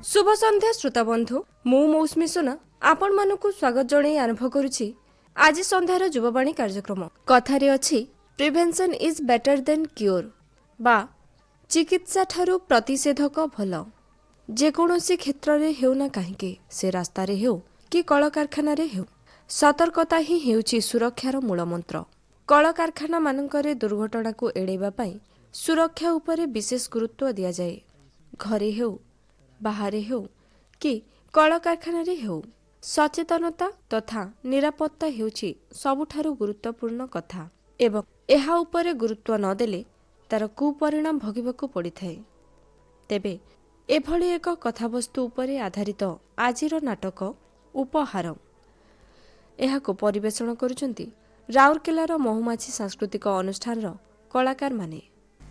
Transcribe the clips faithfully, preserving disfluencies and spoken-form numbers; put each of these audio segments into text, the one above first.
शुभ संध्या श्रोता बंधु मु मौसमी सोना आपण मानकु स्वागत जणाई आरंभ करुछि आज संध्यार युववाणी कार्यक्रम। कथारे अछि prevention is better than cure बा चिकित्सा ठारू प्रतिषेधक भल। जेकोसी क्षेत्र में हेउना काहेकि से रास्ता रे हेउ कि कल कारखाना रे हेउ सतर्कता ही हेउछि सुरक्षार मूलमंत्र। कल कारखाना मानकरे दुर्घटना को एड़ेबा पई सुरक्षा उपरे विशेष गुरुत्व दिया जाए। घरे हेउ बाहरे हेउ कि कल कारखाना रे हेउ सचेतनता तथा निरापत्ता हेउछि सबुठारु गुरुत्वपूर्ण कथा एवं एहा उपरे गुरुत्व न देले तार कुपरिणाम भोगिबाकू पड़िथाए। तेबे एभली एक कथावस्तु उपरे आधारित आजिर नाटक उपहार एहाको परिवेषण करुचंती राउरकेलार महुमाछी सांस्कृतिक अनुष्ठानर कलाकार माने।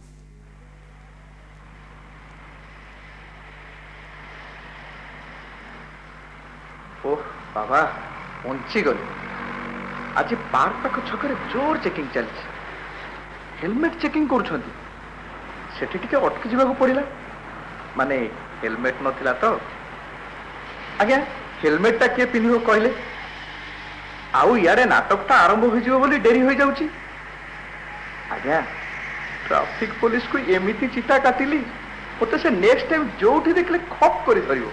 ओह बाबा पहुंची गले। आज पार्क पाख छकरे जोर चेकिंग चलछि। Helmet checking करूछंती। सेठी टिके अटकी जीवाको पड़िला। माने हेलमेट नथिला तो आज्ञा हेलमेट टा के पिनिहो कहले आउ यारे नाटकटा आरंभ हो जिवो बोली डेरी हो जाउची। आज्ञा ट्रैफिक पुलिस को एमिति चिता काटिली मते से नेक्स्ट टाइम जोठी देखले खप करी धरिवो।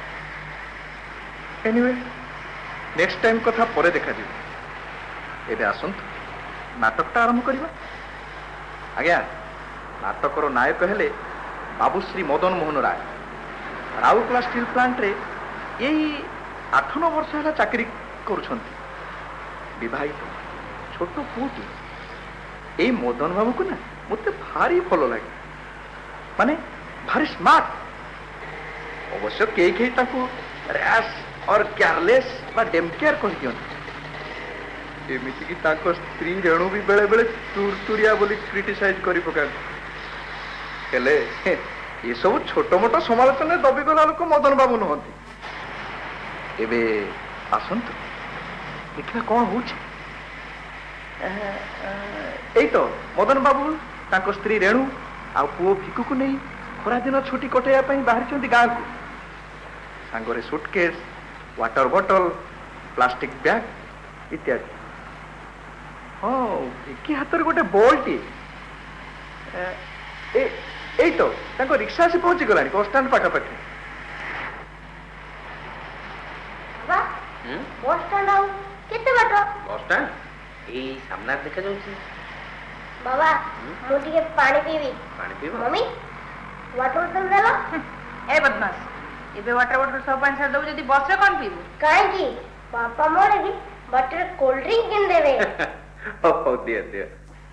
एनीवे नेक्स्ट टाइम कथा परे देखा दियो। एबे आसंत नाटकटा आरंभ करिबा। आज्ञा नाटकर नायक हेले बाबूश्री मदन मोहन राय। राउरकेला स्टील प्लांट रे यही आठ नौ वर्ष है चाकरी करुछंती। विवाहित छोट पुटी यही मदन बाबू को ना मते भारी भल लगे। माने भारी स्मार्ट। अवश्य कई कई ताकू रैश और केयरलेस बा डेमकेयर कह दियंती। एमिति कि ताको स्त्री रेणु भी बेले बेले तुरतुरिया बोली क्रिटिसाइज करि पका। हेले ये सब छोटो मोटो समालोचना दबी गला लोक मदन बाबू नहंती। एबे आसंत देखिना कौन होछि। एई तो मदन बाबू ताको स्त्री रेणु आ पुओ भिकु को नहीं खरा दिन छुट्टी कटेया पई बाहर चंदी गां को। सांगरे suitcase water bottle plastic bag इत्यादि। हाँ भिकी हाथ गोटे बॉल्टी ए तो ताको रिक्शा से पहुंची गलानी बस स्टैंड पाखापाखि। बस स्टैंड आउ केते बाट? बस स्टैंड ए सामना देखा जाउछि। बाबा मु टिके पानी पीबी। पानी पीबो? मम्मी वाटर बोतल देला। ए बदमाश एबे वाटर बोतल सब पानी छाड़ दबो जदी बस रे कोन पीबो? काहे की पापा मोरे की वाटर कोल्ड ड्रिंक किन देबे। ओ दे दे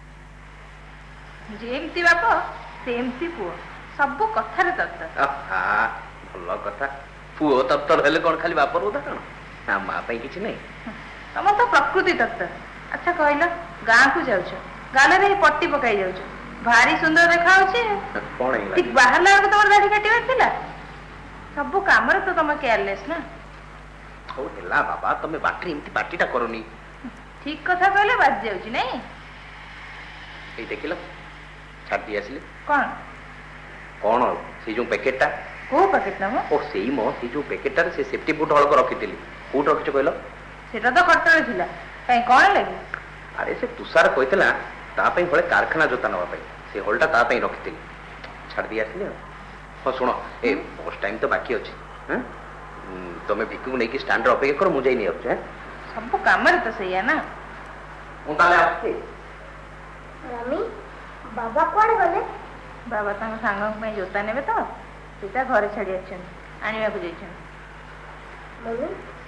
जेमती बाप सेमती पुओ सब कथा रे तत्त। आहा भलो कथा। पुओ तत्तर हेले कोन खाली बापर उदाहरण ना मां पई किछि नै। तम तो प्रकृति तत्त। अच्छा कहलो गां को जाउछ गाले रे पट्टी पकाई जाउछ भारी सुंदर देखा होछि। कोन हेला ठीक बाहर लाग तमर दाढ़ी काटिबे थिला सब काम रे तो तम केयरलेस ना। हो हेला बाबा तमे बाटरी एमती पार्टीटा करनी। ठीक कथा कहले बाज जाउछि नै। ए देखिलो छाड़ दिया आसिले कोन कोन से जो पैकेटटा को पैकेट ना मो ओ सेई मो से जो पैकेटटा से सेफ्टी बूट हल को रखितिली कोट रखिछ कहलो? सेटा तो खटरे थिला काई कोन लागि? अरे से तुषार कहितला ता पई हळे कारखाना जोता नवा पई से होलटा ता पई रखितिली छाड़ दिया आसिले। हाँ शुण ए बस टाइम तो बाकी अच्छे। हाँ तुम भिकु नहीं कि स्टैंड अपेक्षा कर मुझे नहीं आछे। सब काम रे तो सही है ना। मु ताले आछे। मम्मी बाबा कोन गले? बाबा तांग सांग में जोता नेबे तो सीता घरे छाड़ी आछन आनिबा को जाइछन। मम्मी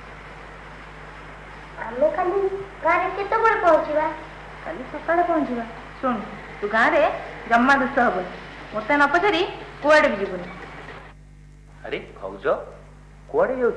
आमे खाली गारे केते बळे पहुंचीबा? खाली सकाळे पहुंचीबा। सुन तू गां रे जम्मा दुष्ट हबो मते न पचरी कुआडे भी जीवनी। अरे भौज कुआडे जाउ?